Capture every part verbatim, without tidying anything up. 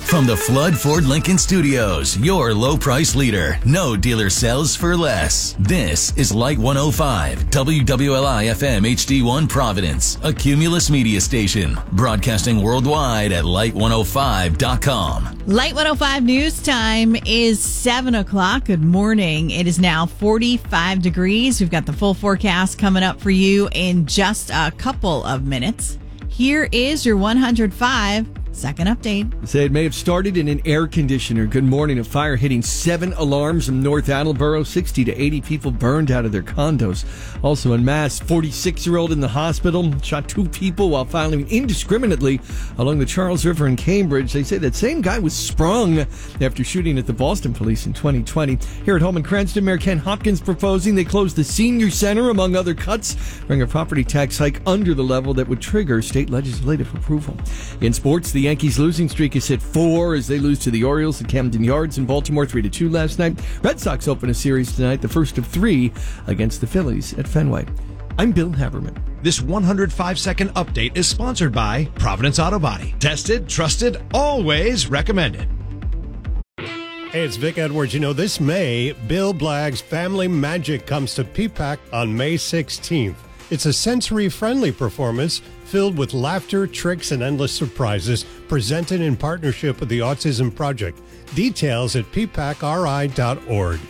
From the Flood Ford Lincoln Studios, your low price leader. No dealer sells for less. This is Light one oh five, W W L I F M H D one Providence, a Cumulus media station. Broadcasting worldwide at light one oh five dot com. Light one oh five news time is seven o'clock. Good morning. It is now forty-five degrees. We've got the full forecast coming up for you in just a couple of minutes. Here is your one hundred five second update. Say it may have started in an air conditioner. Good morning. A fire hitting seven alarms in North Attleboro. sixty to eighty people burned out of their condos. Also in Mass, forty-six-year-old in the hospital. Shot two people while filing indiscriminately along the Charles River in Cambridge. They say that same guy was sprung after shooting at the Boston police in twenty twenty. Here at home in Cranston, Mayor Ken Hopkins proposing they close the senior center, among other cuts, bring a property tax hike under the level that would trigger state legislative approval. In sports, the Yankees' losing streak is hit four as they lose to the Orioles at Camden Yards in Baltimore three to two last night. Red Sox open a series tonight, the first of three against the Phillies at Fenway. I'm Bill Haberman. This one hundred five second update is sponsored by Providence Auto Body. Tested, trusted, always recommended. Hey, it's Vic Edwards. You know, this May, Bill Blagg's Family Magic comes to P PAC on May sixteenth. It's a sensory-friendly performance filled with laughter, tricks, and endless surprises, presented in partnership with the Autism Project. Details at p pac r i dot org.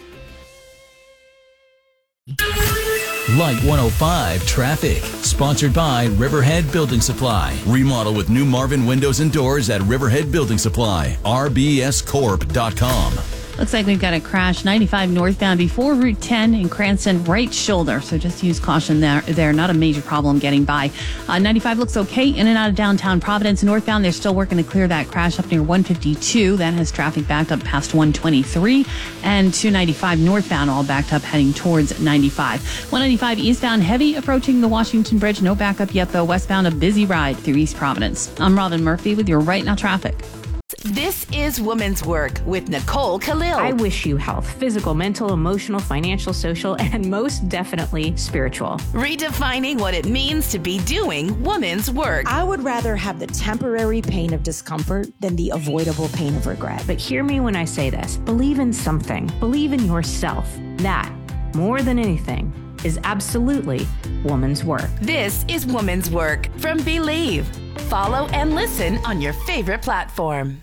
Light one oh five traffic, sponsored by Riverhead Building Supply. Remodel with new Marvin windows and doors at Riverhead Building Supply, r b s corp dot com. Looks like we've got a crash ninety-five northbound before Route ten in Cranston, right shoulder. So just use caution there. There, not a major problem getting by. Uh, ninety-five looks okay in and out of downtown Providence. Northbound, they're still working to clear that crash up near one fifty-two. That has traffic backed up past one twenty-three. And two ninety-five northbound, all backed up heading towards ninety-five. one ninety-five eastbound, heavy approaching the Washington Bridge. No backup yet, though. Westbound, a busy ride through East Providence. I'm Robin Murphy with your Right Now traffic. This is Women's Work with Nicole Khalil. I wish you health, physical, mental, emotional, financial, social, and most definitely spiritual. Redefining what it means to be doing women's work. I would rather have the temporary pain of discomfort than the avoidable pain of regret. But hear me when I say this. Believe in something. Believe in yourself. That, more than anything, is absolutely woman's work. This is Women's Work from Believe. Follow and listen on your favorite platform.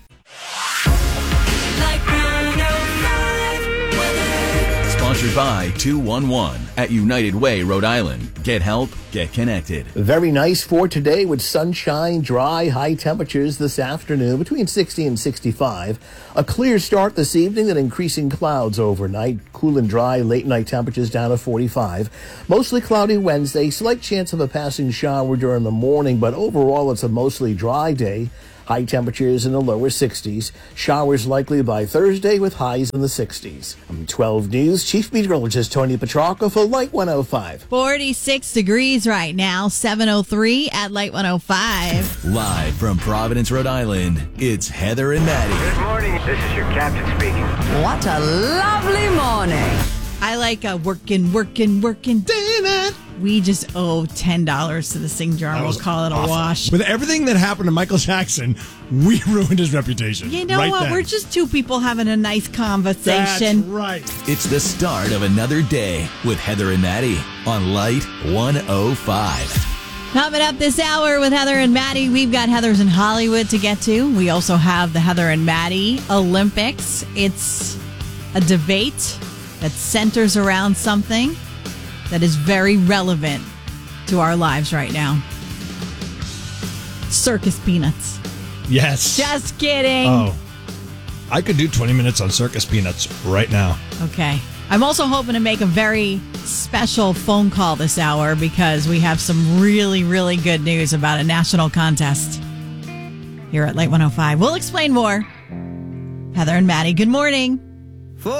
Sponsored by two one one at United Way, Rhode Island. Get help, get connected. Very nice for today with sunshine, dry, high temperatures this afternoon between sixty and sixty-five. A clear start this evening and increasing clouds overnight. Cool and dry, late night temperatures down to forty-five. Mostly cloudy Wednesday, slight chance of a passing shower during the morning, but overall it's a mostly dry day. High temperatures in the lower sixties. Showers likely by Thursday with highs in the sixties. I'm twelve News Chief Meteorologist Tony Petrarca for Light one oh five. forty-six degrees right now, seven oh three at Light one oh five. Live from Providence, Rhode Island, it's Heather and Maddie. Good morning. This is your captain speaking. What a lovely morning. I like a working, working, working. Damn it. We just owe ten dollars to the Sing Jar. We'll call it a awful. wash. With everything that happened to Michael Jackson, we ruined his reputation. You know right what? then. We're just two people having a nice conversation. That's right. It's the start of another day with Heather and Maddie on Light one oh five. Coming up this hour with Heather and Maddie, we've got Heather's in Hollywood to get to. We also have the Heather and Maddie Olympics. It's a debate that centers around something that is very relevant to our lives right now. Circus peanuts. Yes. Just kidding. Oh, I could do twenty minutes on circus peanuts right now. Okay. I'm also hoping to make a very special phone call this hour because we have some really, really good news about a national contest here at Light one oh five. We'll explain more. Heather and Maddie, good morning.